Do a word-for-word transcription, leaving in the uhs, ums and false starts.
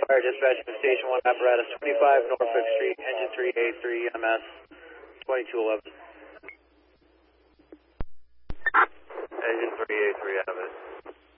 Fire dispatch to Station one apparatus twenty-five Norfolk Street, engine three A three E M S twenty-two eleven. Engine three A three E M S.